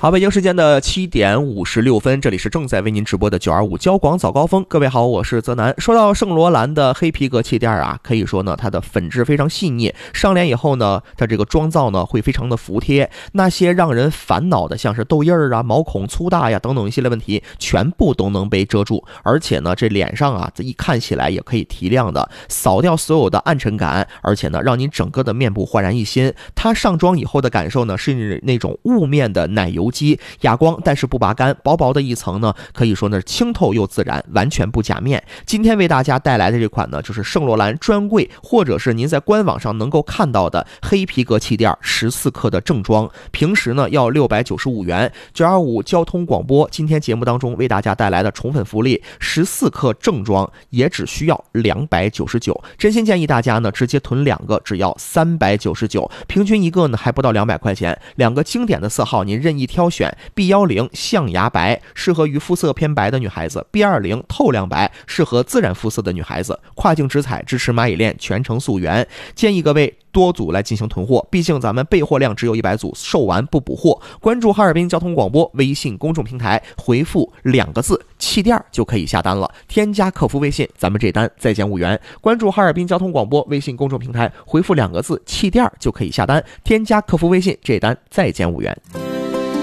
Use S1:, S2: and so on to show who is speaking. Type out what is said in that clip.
S1: 好，北京时间的7点56分，这里是正在为您直播的925交广早高峰。各位好，我是泽南。说到圣罗兰的黑皮革气垫啊，可以说呢，它的粉质非常细腻，上脸以后呢，它这个妆造呢会非常的服帖。那些让人烦恼的，像是痘印啊、毛孔粗大呀等等一系列问题，全部都能被遮住。而且呢，这脸上啊，一看起来也可以提亮的，扫掉所有的暗沉感，而且呢，让你整个的面部焕然一新。它上妆以后的感受呢，是那种雾面的奶油肌，哑光但是不拔干，薄薄的一层呢，可以说呢清透又自然，完全不假面。今天为大家带来的这款呢，就是圣罗兰专柜或者是您在官网上能够看到的黑皮革气垫14克的正装，平时呢要695元。925交通广播今天节目当中为大家带来的宠粉福利，14克正装也只需要299，真心建议大家呢直接囤2个，只要399，平均一个呢还不到200块钱。2个经典的色号您任意挑选。B10象牙白适合于肤色偏白的女孩子， B20透亮白适合自然肤色的女孩子，跨境直采支持蚂蚁链全程溯源，建议各位多组来进行囤货，毕竟咱们备货量只有100组，售完不补货。关注哈尔滨交通广播微信公众平台，回复2个字气垫就可以下单了，添加客服微信，咱们这单再减5元。关注哈尔滨交通广播微信公众平台，回复2个字气垫就可以下单，添加客服微信，这单再减5元。